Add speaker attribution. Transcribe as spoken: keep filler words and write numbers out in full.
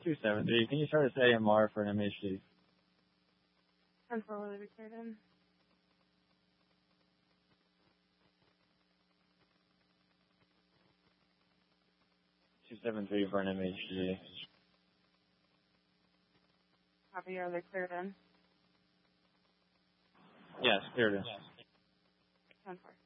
Speaker 1: two seven three, can you start us A M R for an M H D?
Speaker 2: ten four, will they be cleared in?
Speaker 1: two seven three for an M H D.
Speaker 2: Copy, are they cleared in?
Speaker 1: Yes, cleared in.
Speaker 2: ten four.